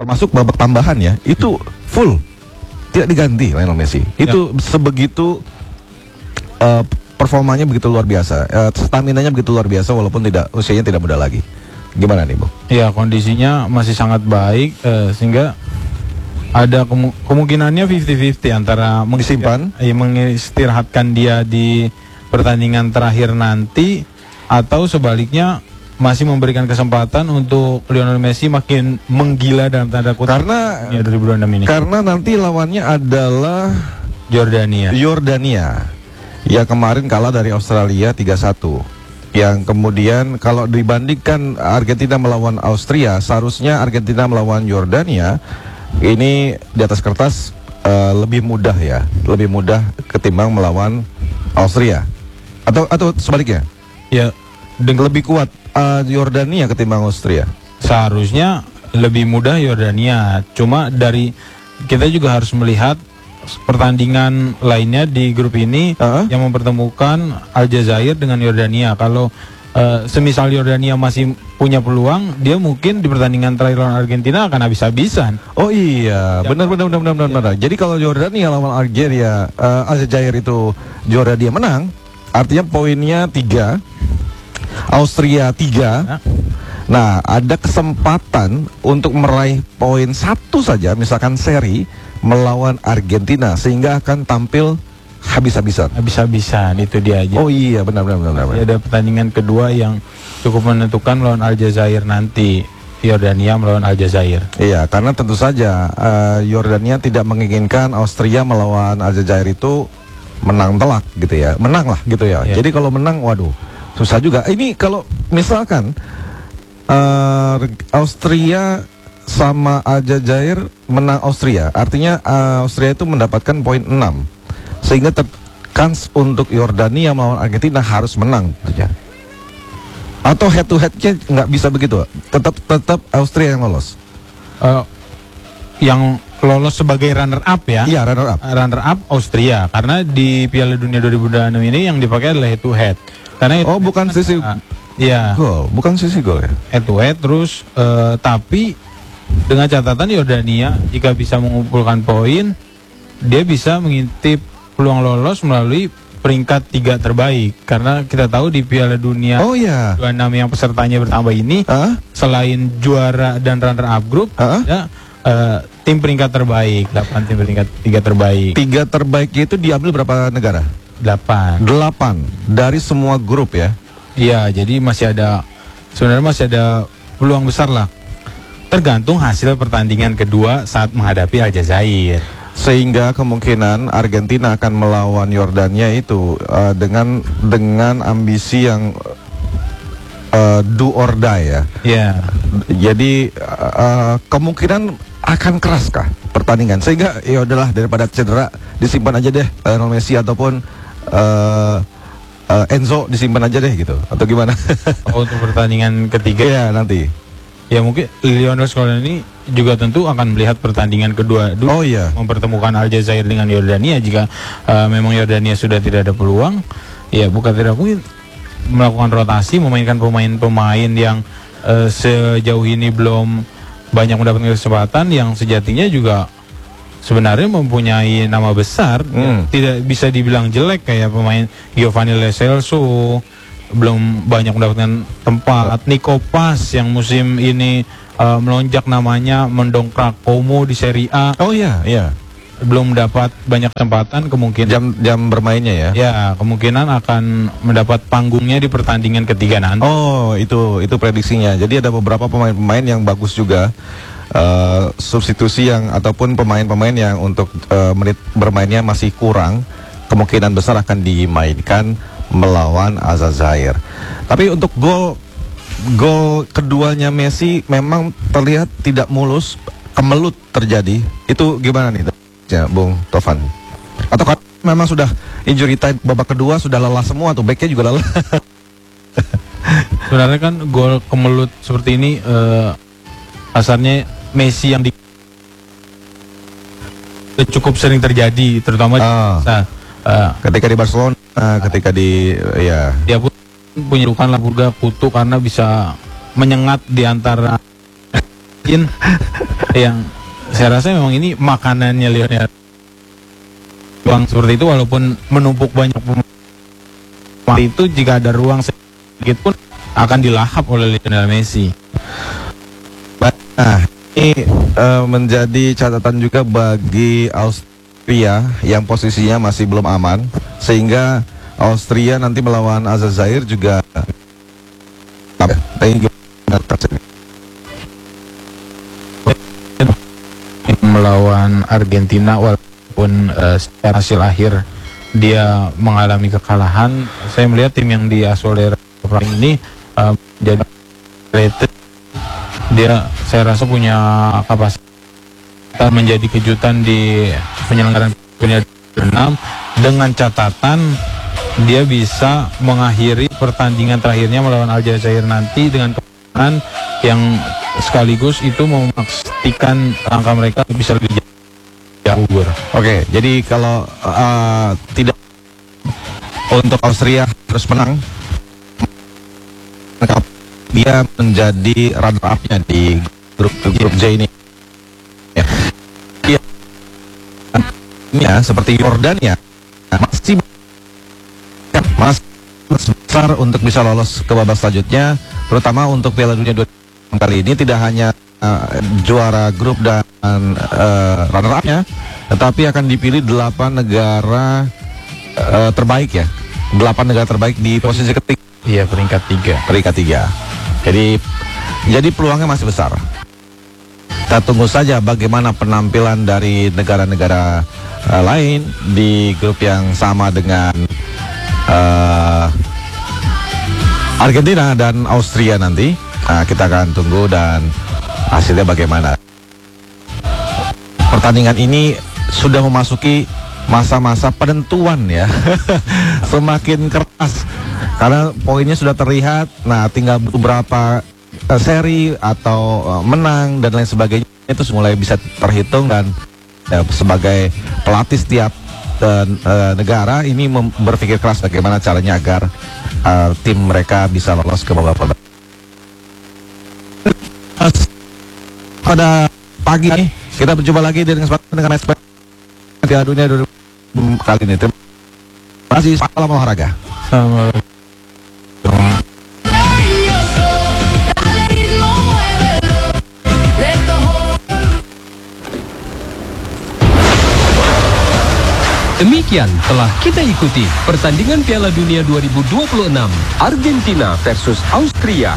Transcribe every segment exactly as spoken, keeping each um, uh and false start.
termasuk babak tambahan ya, itu full tidak diganti Lionel Messi. Itu ya. Sebegitu uh, performanya begitu luar biasa, uh, stamina-nya begitu luar biasa walaupun tidak usianya tidak muda lagi. Gimana nih, Bu? Iya, kondisinya masih sangat baik uh, sehingga ada kemu kemungkinannya lima puluh lima puluh antara disimpan, ya, mengistirahatkan dia di pertandingan terakhir nanti atau sebaliknya masih memberikan kesempatan untuk Lionel Messi makin menggila dalam tanda kutip karena ya, dua ribu dua puluh enam ini. Karena nanti lawannya adalah Yordania. Yordania. Ya kemarin kalah dari Australia tiga satu. Yang kemudian kalau dibandingkan Argentina melawan Austria, seharusnya Argentina melawan Yordania ini di atas kertas uh, lebih mudah ya, lebih mudah ketimbang melawan Austria. Atau atau sebaliknya? Ya, dengan lebih kuat uh, Yordania ketimbang Austria. Seharusnya lebih mudah Yordania. Cuma dari kita juga harus melihat pertandingan lainnya di grup ini uh-huh. yang mempertemukan Aljazair dengan Yordania. Kalau uh, semisal Yordania masih punya peluang, dia mungkin di pertandingan terakhir lawan Argentina akan habis-habisan. Oh iya, benar benar benar benar benar. Jadi kalau Yordania lawan Algeria, uh, Aljazair itu Yordania menang, artinya poinnya tiga. Austria tiga. Nah, ada kesempatan untuk meraih poin satu saja, misalkan seri melawan Argentina, sehingga akan tampil habis-habisan. Habis-habisan, itu dia aja. Oh iya, benar benar benar. benar. Ada pertandingan kedua yang cukup menentukan melawan Aljazair nanti. Yordania melawan Aljazair. Iya, karena tentu saja uh, Yordania tidak menginginkan Austria melawan Aljazair itu menang telak gitu ya, menang lah gitu ya. ya. Jadi kalau menang, waduh, susah juga. Ini kalau misalkan uh, Austria sama Aljazair menang Austria, artinya uh, Austria itu mendapatkan poin enam, sehingga kans untuk Yordania melawan Argentina harus menang saja. Atau head to headnya nggak bisa begitu, tetap tetap Austria yang lolos. Uh, yang lolos sebagai runner up ya? Iya, runner up. Runner up Austria, karena di Piala Dunia dua ribu dua puluh enam ini yang dipakai adalah head to head. Karena oh bukan sisi Iya. Gol, bukan sisi gol ya. Head to head terus uh, tapi dengan catatan Yordania jika bisa mengumpulkan poin, dia bisa mengintip peluang lolos melalui peringkat tiga terbaik. Karena kita tahu di Piala Dunia oh, iya. dua puluh enam yang pesertanya bertambah ini, uh? selain juara dan runner up group, uh? ya uh, tim peringkat terbaik, delapan tim peringkat tiga terbaik. Tiga terbaik itu diambil berapa negara? Delapan. Delapan dari semua grup ya. Iya, jadi masih ada, sebenarnya masih ada peluang besar lah. Tergantung hasil pertandingan kedua saat menghadapi Aljazair. Sehingga kemungkinan Argentina akan melawan Yordania itu uh, dengan dengan ambisi yang uh, do or die ya. Iya. Jadi uh, kemungkinan akan keras kah pertandingan, sehingga ya udahlah daripada cedera disimpan aja deh Lionel Messi ataupun uh, uh, Enzo disimpan aja deh gitu, atau gimana? Oh, untuk pertandingan ketiga ya nanti. Ya mungkin Lionel Scaloni juga tentu akan melihat pertandingan kedua dulu. Oh iya. Mempertemukan Aljazair dengan Yordania. Jika uh, memang Yordania sudah tidak ada peluang, ya bukan tidak mungkin melakukan rotasi, memainkan pemain-pemain yang uh, sejauh ini belum banyak mendapatkan kesempatan, yang sejatinya juga sebenarnya mempunyai nama besar. hmm. Ya, tidak bisa dibilang jelek kayak pemain Giovanni Lo Celso, belum banyak mendapatkan tempat. Nico Paz yang musim ini uh, melonjak namanya, mendongkrak Como di Serie A. Oh iya, iya. Belum dapat banyak kesempatan, kemungkinan jam jam bermainnya ya. Ya, kemungkinan akan mendapat panggungnya di pertandingan ketiga nanti. Oh, itu itu prediksinya. Jadi ada beberapa pemain-pemain yang bagus juga. Uh, substitusi yang ataupun pemain-pemain yang untuk uh, menit bermainnya masih kurang, kemungkinan besar akan dimainkan melawan Aljazair. Tapi untuk gol gol keduanya Messi memang terlihat tidak mulus, kemelut terjadi. Itu gimana nih ya, Bung Tovan? Atau kan memang sudah injury time babak kedua sudah lelah semua tuh, backnya juga lelah. Sebenarnya kan gol kemelut seperti ini uh, asalnya Messi yang di cukup sering terjadi, terutama ah. nah, uh, ketika di Barcelona. Nah, ketika di ya dia pun punya luka lapurga kutu karena bisa menyengat di antara mungkin yang saya rasa memang ini makanannya Lionel ruang seperti itu, walaupun menumpuk banyak pemain itu, jika ada ruang sedikit pun akan dilahap oleh Lionel Messi. Nah, ini uh, menjadi catatan juga bagi Austria yang posisinya masih belum aman, sehingga Austria nanti melawan Aljazair juga melawan Argentina, walaupun uh, secara hasil akhir dia mengalami kekalahan. Saya melihat tim yang diasuh oleh Frank ini uh, jadi rated, dia saya rasa punya kapasitas menjadi kejutan di penyelenggaraan Piala enam, dengan catatan dia bisa mengakhiri pertandingan terakhirnya melawan Aljazair nanti dengan kemenangan yang sekaligus itu memastikan angka mereka bisa lebih jauh. Oke, jadi kalau uh, tidak untuk Austria harus menang, dia menjadi runner up-nya di grup grup J ini. Ya. Ya. Ya, seperti Yordania masih masih besar untuk bisa lolos ke babak selanjutnya, terutama untuk Piala Dunia dua kali ini tidak hanya uh, juara grup dan uh, runner up-nya, tetapi akan dipilih delapan negara uh, terbaik ya, delapan negara terbaik di posisi ketiga. Iya, peringkat tiga. Peringkat tiga. Jadi, jadi peluangnya masih besar. Kita tunggu saja bagaimana penampilan dari negara-negara uh, lain di grup yang sama dengan uh, Argentina dan Austria nanti. Nah, kita akan tunggu dan hasilnya bagaimana. Pertandingan ini sudah memasuki masa-masa penentuan ya. Semakin keras karena poinnya sudah terlihat. Nah, tinggal beberapa uh, seri atau uh, menang dan lain sebagainya itu mulai bisa terhitung, dan ya, sebagai pelatih setiap uh, uh, negara ini berpikir keras bagaimana caranya agar uh, tim mereka bisa lolos ke babak babak. Pada pagi ini kita berjumpa lagi dengan kesempatan dengan S P Piala Dunia dua ribu kali ini. Terima kasih. Salam olahraga. Sama. Demikian telah kita ikuti pertandingan Piala Dunia dua ribu dua puluh enam Argentina versus Austria.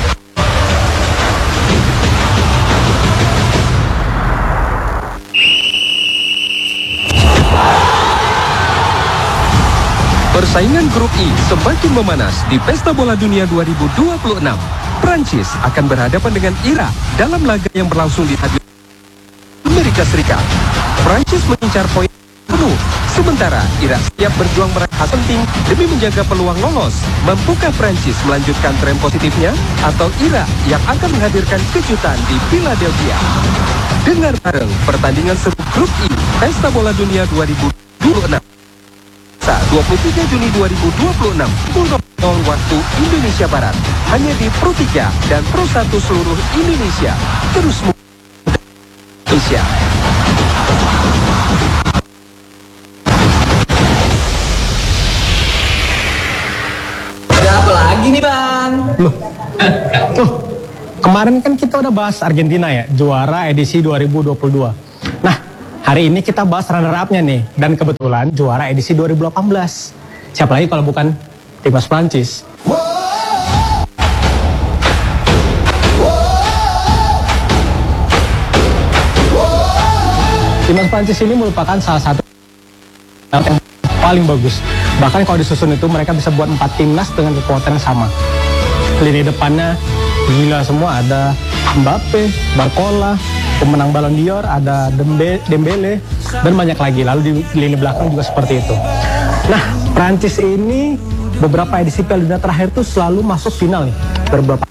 Persaingan grup I semakin memanas di Pesta Bola Dunia dua ribu dua puluh enam. Prancis akan berhadapan dengan Irak dalam laga yang berlangsung di Amerika Serikat. Prancis mengincar poin penuh, sementara Irak siap berjuang meraih hasil penting demi menjaga peluang lolos. Mampukah Prancis melanjutkan tren positifnya, atau Irak yang akan menghadirkan kejutan di Philadelphia? Dengar bareng pertandingan seru grup I Pesta Bola Dunia dua ribu dua puluh enam. dua puluh tiga Juni dua ribu dua puluh enam pukul nol waktu Indonesia Barat, hanya di Pro tiga dan Pro satu seluruh Indonesia. Terus Indonesia. Ada apa lagi nih Bang? Loh, oh, kemarin kan kita udah bahas Argentina ya, juara edisi dua ribu dua puluh dua. Nah, hari ini kita bahas runner up-nya nih, dan kebetulan juara edisi dua ribu delapan belas. Siapa lagi kalau bukan timnas Prancis? Timnas Prancis ini merupakan salah satu yang paling bagus. Bahkan kalau disusun itu mereka bisa buat empat timnas dengan kekuatan yang sama. Lini depannya gila semua, ada Mbappe, Barcola, pemenang Ballon d'Or, ada Dembe, Dembele, dan banyak lagi. Lalu di lini belakang juga seperti itu. Nah, Prancis ini beberapa edisi Piala Dunia terakhir tuh selalu masuk final nih. Beberapa.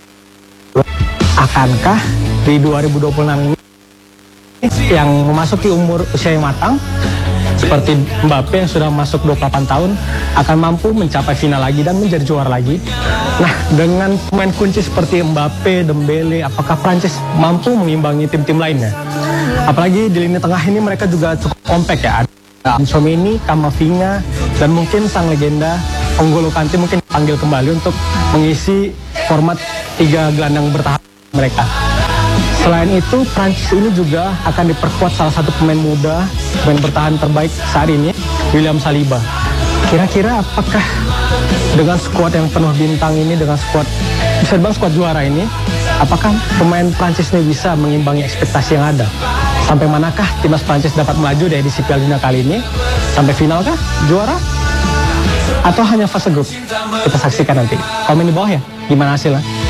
Akankah di dua ribu dua puluh enam ini yang memasuki umur usia yang matang seperti Mbappe yang sudah masuk dua puluh delapan tahun akan mampu mencapai final lagi dan menjadi juara lagi. Nah, dengan pemain kunci seperti Mbappe, Dembele, apakah Prancis mampu mengimbangi tim-tim lainnya? Apalagi di lini tengah ini mereka juga cukup kompak ya. Ada Tchouaméni, Camavinga, dan mungkin sang legenda N'Golo Kante mungkin dipanggil kembali untuk mengisi format tiga gelandang bertahan mereka. Selain itu, Prancis ini juga akan diperkuat salah satu pemain muda, pemain bertahan terbaik saat ini, William Saliba. Kira-kira apakah dengan skuad yang penuh bintang ini, dengan skuad, bisa dibilang skuad juara ini, apakah pemain Prancis ini bisa mengimbangi ekspektasi yang ada? Sampai manakah timnas Prancis dapat melaju di edisi Piala Dunia kali ini? Sampai final kah? Juara? Atau hanya fase grup? Kita saksikan nanti. Komen di bawah ya, gimana hasilnya?